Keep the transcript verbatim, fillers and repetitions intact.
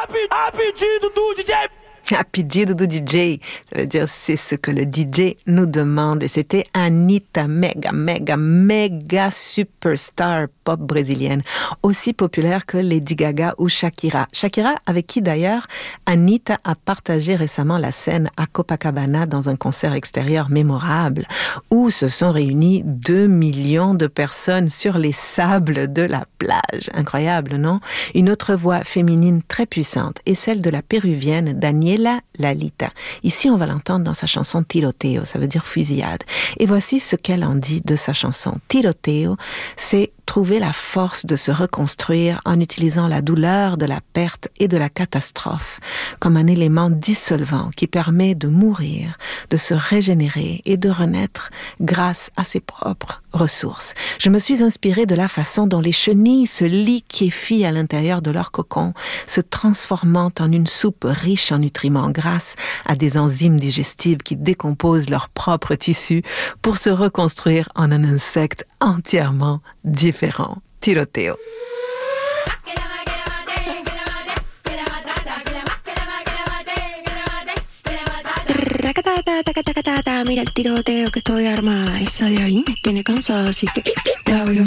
a pedido do D J. À pedido do D J, ça veut dire c'est ce que le D J nous demande. Et c'était Anitta, méga, méga, méga superstar pop brésilienne, aussi populaire que Lady Gaga ou Shakira. Shakira, avec qui d'ailleurs Anitta a partagé récemment la scène à Copacabana dans un concert extérieur mémorable, où se sont réunis deux millions de personnes sur les sables de la plage. Incroyable, non? Une autre voix féminine très puissante est celle de la péruvienne Daniela Lalita. Ici, on va l'entendre dans sa chanson Tiroteo, ça veut dire fusillade. Et voici ce qu'elle en dit de sa chanson. Tiroteo, c'est trouver la force de se reconstruire en utilisant la douleur de la perte et de la catastrophe comme un élément dissolvant qui permet de mourir, de se régénérer et de renaître grâce à ses propres ressources. Je me suis inspirée de la façon dont les chenilles se liquéfient à l'intérieur de leur cocon, se transformant en une soupe riche en nutriments grâce à des enzymes digestives qui décomposent leurs propres tissus pour se reconstruire en un insecte entièrement différent. Tiroteo. Mira el tiroteo que estoy armada. Esa de ahí me tiene cansada, así que la voy a